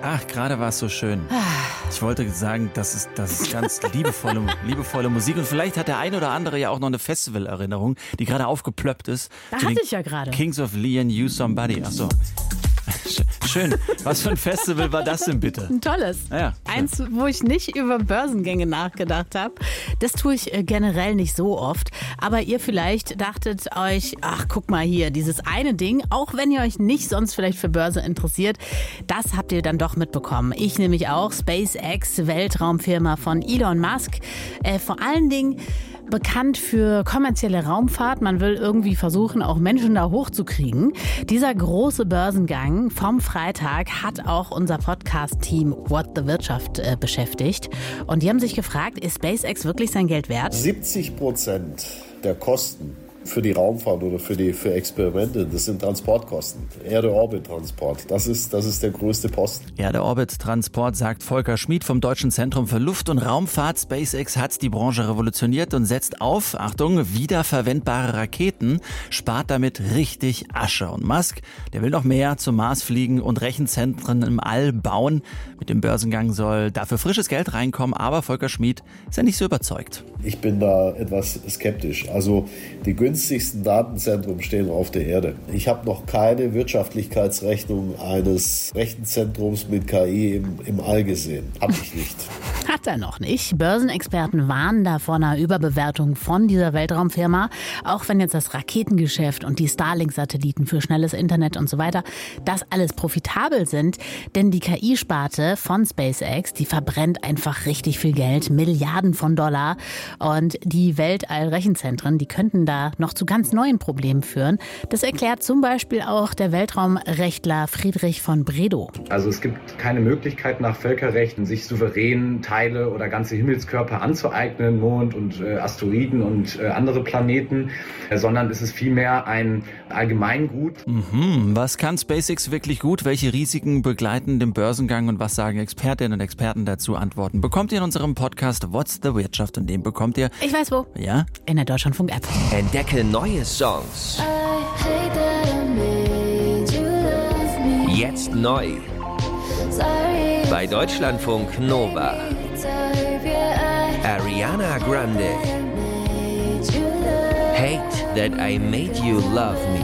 Ach, gerade war es so schön. Ich wollte sagen, das ist ganz liebevolle Musik. Und vielleicht hat der ein oder andere ja auch noch eine Festivalerinnerung, die gerade aufgeplöppt ist. Da hatte ich ja gerade. Kings of Leon, You Somebody. Ach so. Schön. Was für ein Festival war das denn bitte? Ein tolles. Ja, eins, wo ich nicht über Börsengänge nachgedacht habe. Das tue ich generell nicht so oft. Aber ihr vielleicht dachtet euch, ach guck mal hier, dieses eine Ding, auch wenn ihr euch nicht sonst vielleicht für Börse interessiert, das habt ihr dann doch mitbekommen. Ich nämlich auch. SpaceX, Weltraumfirma von Elon Musk. Vor allen Dingen bekannt für kommerzielle Raumfahrt. Man will irgendwie versuchen, auch Menschen da hochzukriegen. Dieser große Börsengang vom Freitag hat auch unser Podcast-Team What the Wirtschaft beschäftigt. Und die haben sich gefragt, ist SpaceX wirklich sein Geld wert? 70% der Kosten für die Raumfahrt oder für Experimente, das sind Transportkosten. Erde-Orbit-Transport, das ist der größte Posten. Ja, der Orbit-Transport, sagt Volker Schmid vom Deutschen Zentrum für Luft- und Raumfahrt. SpaceX hat die Branche revolutioniert und setzt auf, Achtung, wiederverwendbare Raketen, spart damit richtig Asche. Und Musk, der will noch mehr zum Mars fliegen und Rechenzentren im All bauen. Mit dem Börsengang soll dafür frisches Geld reinkommen, aber Volker Schmid ist ja nicht so überzeugt. Ich bin da etwas skeptisch. Also die günstigsten Datenzentren stehen auf der Erde. Ich habe noch keine Wirtschaftlichkeitsrechnung eines Rechenzentrums mit KI im All gesehen. Habe ich nicht. Hat er noch nicht. Börsenexperten warnen da vor einer Überbewertung von dieser Weltraumfirma. Auch wenn jetzt das Raketengeschäft und die Starlink-Satelliten für schnelles Internet und so weiter, das alles profitabel sind. Denn die KI-Sparte von SpaceX, die verbrennt einfach richtig viel Geld, Milliarden von Dollar. Und die Weltall-Rechenzentren, die könnten da noch zu ganz neuen Problemen führen. Das erklärt zum Beispiel auch der Weltraumrechtler Friedrich von Bredow. Also es gibt keine Möglichkeit nach Völkerrecht, sich souverän Teile oder ganze Himmelskörper anzueignen, Mond und Asteroiden und andere Planeten, sondern es ist vielmehr ein Allgemeingut. Was kann SpaceX wirklich gut? Welche Risiken begleiten den Börsengang und was sagen Expertinnen und Experten dazu? Antworten bekommt ihr in unserem Podcast What's the Wirtschaft, und den bekommt ihr... Ich weiß wo. Ja? In der Deutschlandfunk-App. Entdecke neue Songs. Jetzt neu. Bei Deutschlandfunk Nova. Ariana Grande. Hate That I Made You Love Me.